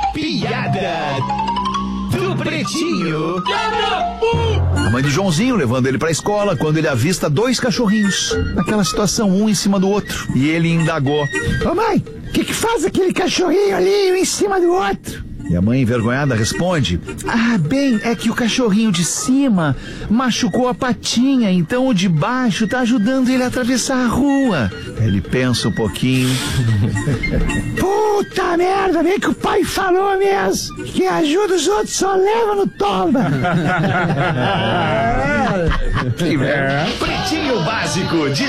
Piada do Pretinho. A mãe do Joãozinho levando ele pra escola quando ele avista 2 cachorrinhos. Naquela situação, um em cima do outro. E ele indagou: Ô mãe, o que faz aquele cachorrinho ali, um em cima do outro? E a mãe envergonhada responde: ah, bem, é que o cachorrinho de cima machucou a patinha, então o de baixo tá ajudando ele a atravessar a rua. Ele pensa um pouquinho. Puta merda, bem que o pai falou mesmo. Quem ajuda os outros só leva no tomba. Pretinho Básico de